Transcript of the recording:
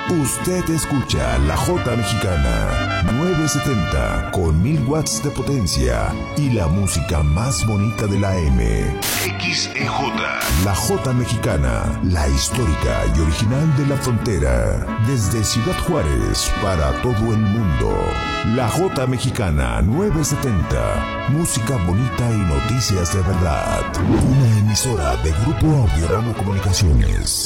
Usted escucha la J Mexicana 970 con 1000 watts de potencia y la música más bonita de la M. XEJ. La J Mexicana, la histórica y original de la frontera. Desde Ciudad Juárez para todo el mundo. La J Mexicana 970. Música bonita y noticias de verdad. Una emisora de Grupo Audiorama Comunicaciones.